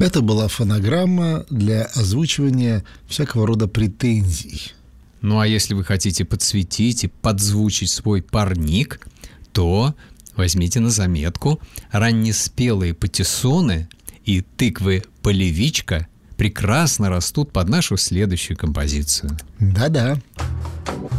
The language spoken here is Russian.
Это была фонограмма для озвучивания всякого рода претензий. Ну а если вы хотите подсветить и подзвучить свой парник, то возьмите на заметку: раннеспелые патиссоны и тыквы-полевичка прекрасно растут под нашу следующую композицию. Да-да.